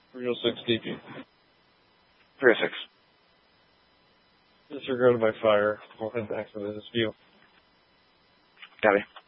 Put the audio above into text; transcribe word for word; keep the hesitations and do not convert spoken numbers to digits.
three oh six D P. three oh six. Disregarded by fire. We'll head back to this view. Copy.